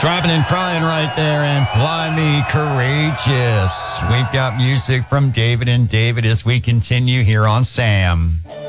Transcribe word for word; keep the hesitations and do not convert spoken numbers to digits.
Driving and Crying right there, and Fly Me Courageous. We've got music from David and David as we continue here on Sam.